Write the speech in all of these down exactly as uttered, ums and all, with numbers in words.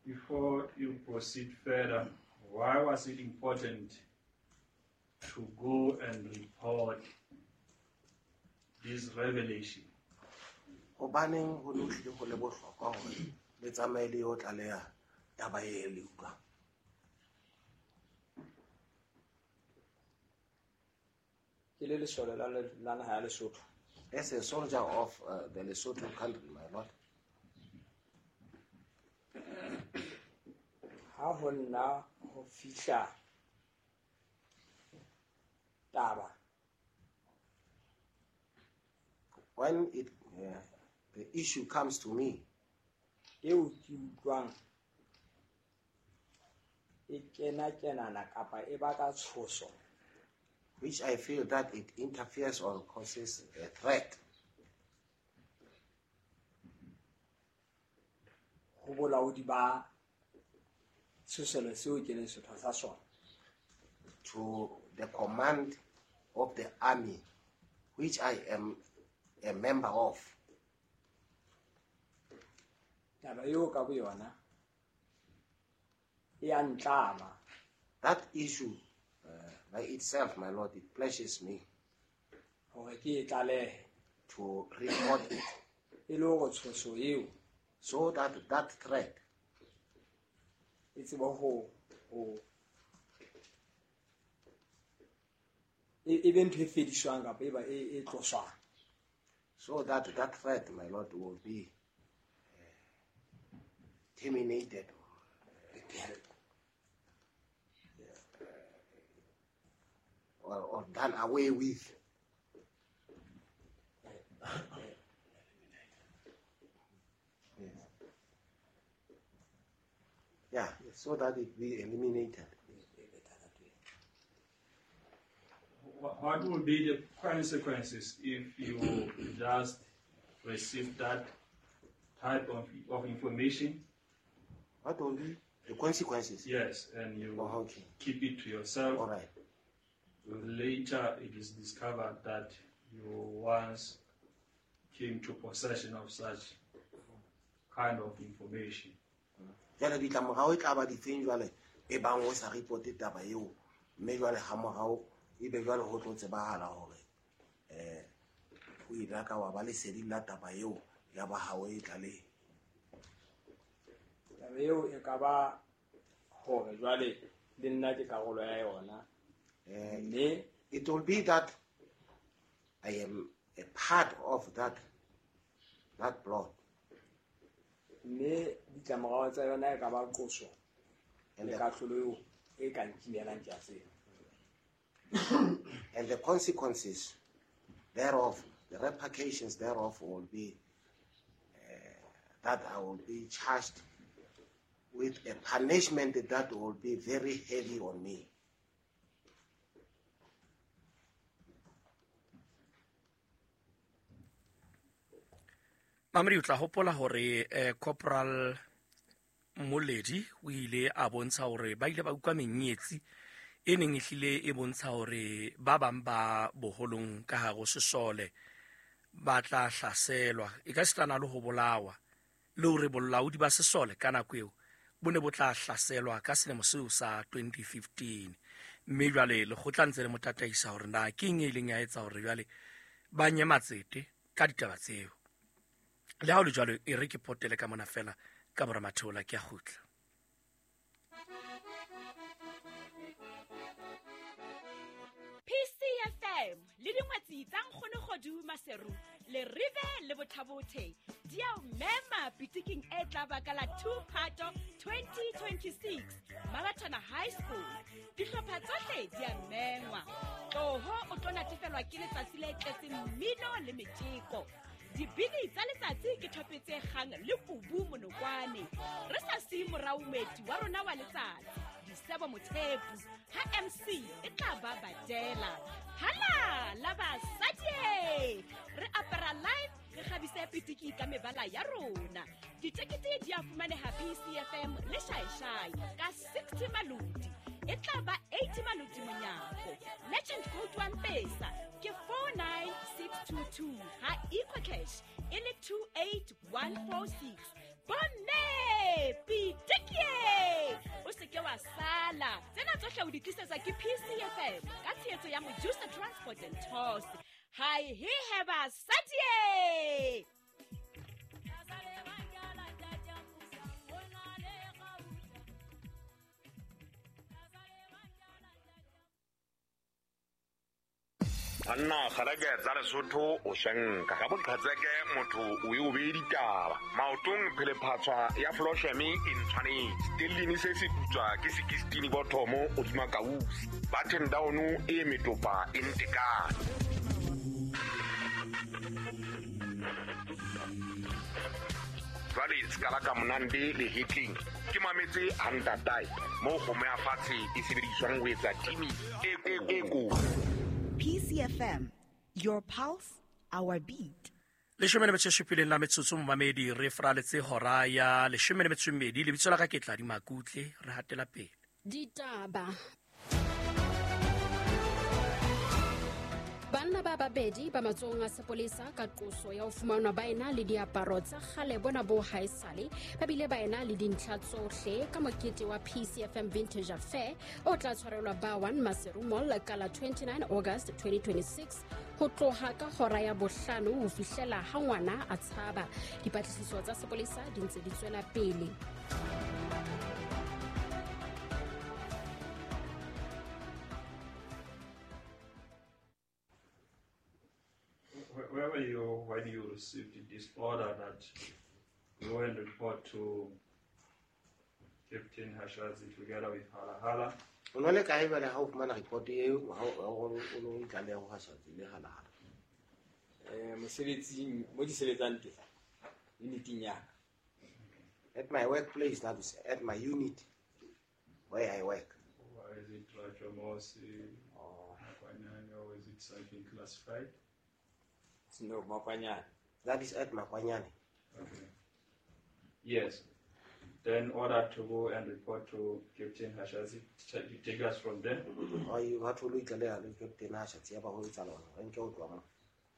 before you proceed further, why was it important to go and report this revelation? Obaneng ho nutlile ho le bohlokwa hore le tsamaile ho tlaleha taba e le utlwa. As a soldier of uh, the Lesotho country, my lord. Ha ho nna ho fihla taba when it uh, the issue comes to me, eo ke utlwang e kena kenana kapa e baka tshoso, which I feel that it interferes or causes a threat ho bolaodi ba tshoselo seo ke leng setho sa sona, to the command of the army, which I am a member of. taba eo ka boyona e a ntlama. That issue uh, by itself, my lord, it pleasures me hore ke e tlalehe to report it, e le hore tshoso eo so that that threat e tsebe ho ho e be ntho e fediswang kapa e ba e tloswang, so that that threat, my lord, will be uh, terminated or, or done away with. Yeah, so that it be eliminated. What would be the consequences if you just receive that type of, of information? What will be the consequences? Yes, and you Oh, okay. keep it to yourself. All right. Later, it is discovered that you once came to possession of such kind of information. Jale di tlamorao e tla ba difeng jwale e bang o sa reporte taba eo mme jwale ha morao e be jwale ho tlo tsebahala hore eh o ila ka wa ba le sedi la taba eo ya ba hawe e tlale. taba eo e ka ba hore jwale le nna ke karolo ya yona, mme it will be that I am a part of that that plot. mme ditlamorao tsa yona e ka ba qoso le katlholo eo e ka nkimelang ke a tsena. And the consequences thereof, the repercussions thereof will be uh, that I will be charged with a punishment that will be very heavy on me. Mamri utla hopola hore eh, Corporal Moledi o ile a bontsha hore ba ile ba utlwa menyetsi e neng e hlile e bontsha hore ba bang ba boholong ka hare ho sesole ba tla hlaselwa e ka setana le ho bolawa le hore bolaodi ba sesole ka nako eo bo ne bo tla hlaselwa ka selemo seo sa twenty fifteen, mme jwale le go tlantse le motataisa hore na ke eng e leng ya etsa hore jwale ba nyematsete ka ditaba tseo. Le ha o le jwalo e re ke potele ka mona fela ka bora matheola ke a gutla. P C F M le dingwetsi tsa nkgone godu maseru le rive le botlhabothe di a mema pitiking e tla baka la two phato twenty twenty-six Marathon High School. Dihlopha tsohle di a mengwa. Toho o tlo natefelwa ke letsatsi le tletseng mmino le metjeko. Dibini tsa letsatsi ke thopetse kgang le kubu monokwane. Re sa si moraumeti wa rona wa letsatsi Disebo Mothepu ha M C e tla ba Badela. Hala la basadi re apara live re khabise pitiki ka mebala ya rona. Ditekete di a fumaneha P C F M le shaishai ka sixty maludi. E tla ba eighty maludi monyako. Legend code one pesa ke four nine six two two ha equal cash e le two eight one four six. Bonne pitiki. o di tlisetsa ke P C F M ka tshehetso ya Mojusta Transport and Tours. Hi, he have a Saturday. Anna kharage tsare sotho o shenka ka botlhatseke motho o e obedi taba maotong phele phatswa ya floshemi in tshwane stilini se se putswa ke sixteen bothomo o di makausi button down e metopa in tekana vale skala ka monande le hitting ke mametse handa tai mo go me afatse e sebediswang ho etsa timi e e go P C F M, your pulse, our beat. leshome le metso e supileng la metsotso momamedi re fraletse hora ya leshome le metso e mmedi lebitso la ka ke Tladi Makutle re hatela pele ditaba. Banna ba babedi ba matsohong a sepolesa ka qoso ya ho fumanwa ba ena le diaparo tsa kgale bona bo haesale ba bile ba ena le dintlha tsohle ka mokete wa P C F M Vintage Affair o tla tshwarelwa ba one Maseru Mall ka la twenty-nine August twenty twenty-six ho tloha ka hora ya bohlano ho fihlela ha ngwana a tshaba. Dipatlisiso tsa sepolesa di ntse di tswela pele. Where were you when you received this order that you went to report to Captain Hashazi together with Hala Hala? O no le kae ba le ha o fumana report e o o o itlaleha ho Hashazi le Hala Hala? Eh mosebetsi mo di sebetsang teng uniting ya At my workplace, that is at my unit where I work. Or is it Rajamosi or Makwanyani, or is it something classified? no Makwanyani. That is at Makwanyani. Okay. Yes. Then order to go and report to Captain Hashazi. You take us from there. Or you have to look at the Captain Hashazi about who is alone and go to him.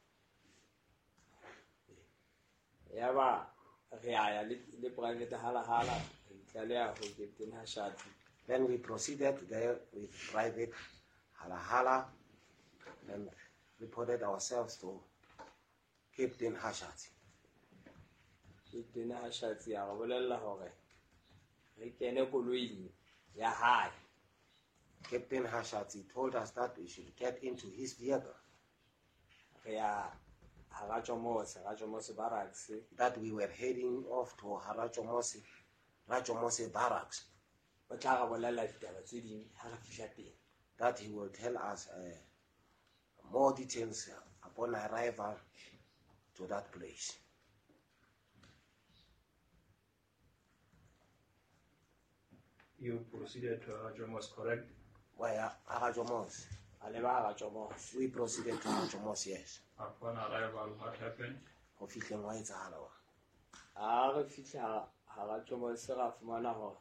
Ya ba re aya le le private hala hala itlaleha ho Captain Hashazi. Then we proceeded there with private Hala Hala and reported ourselves to Captain Hashazi. Captain Hashazi ya go bolella hore re kene koloing ya hae. Captain Hashazi told us that we should get into his vehicle. Re ya Harachomose, Harachomose barracks. That we were heading off to Harachomose, Harachomose barracks. Ba tla ga bolella ditaba tse ding ha re fihla teng. That he will tell us uh, more details upon arrival to that place. You proceeded to Rajamos, correct? Where Harachomose? Ale ba Harachomose. We proceeded to Harachomose, yes. Upon arrival, what happened? Ho fihleng wa etsahala wa. Ha re fihla Harachomose ra fumana hore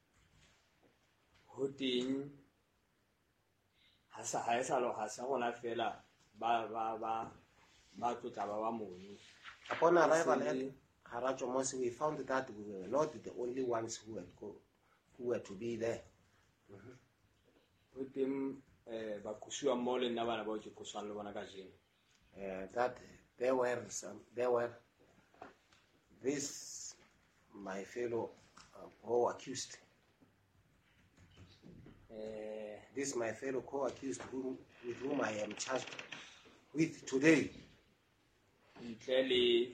ho teng ha sa ha sa lo ha sa gona fela ba ba ba ba tlotla ba ba moni. Upon arrival at Harachomose, we found that we were not the only ones who had go, who were to be there. Ho teng eh ba kusiwa mo le nna bana ba ke kuswana le bona ka jeno. Uh, that there were some, there were this my fellow uh, co-accused. Eh This my fellow co-accused whom, with whom I am charged with today. ntle le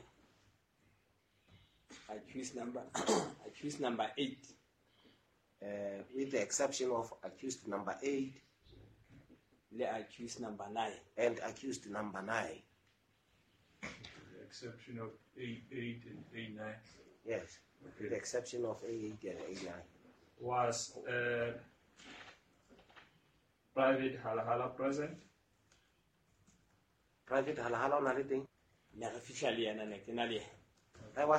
accused number accused number eight. Uh, with the exception of accused number eight Le accused number nine. and accused number nine. The exception of A eight and A nine. Yes, with the exception of A eight and A nine. Was uh, Private Hala Hala present? Private Hala Hala on anything? Ne re fihla le yena ne ke na le